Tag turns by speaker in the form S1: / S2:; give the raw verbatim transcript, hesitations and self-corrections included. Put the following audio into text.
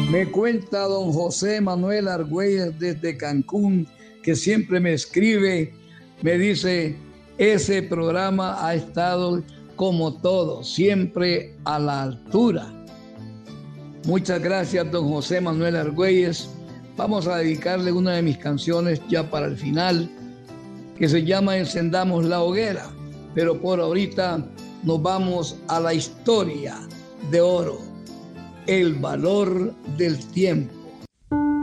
S1: Me cuenta don José Manuel Argüelles desde Cancún, que siempre me escribe, me dice, ese programa ha estado como todo, siempre a la altura. Muchas gracias, don José Manuel Argüelles. Vamos a dedicarle una de mis canciones ya para el final, que se llama Encendamos la hoguera, pero por ahorita nos vamos a la historia de oro, el valor del tiempo.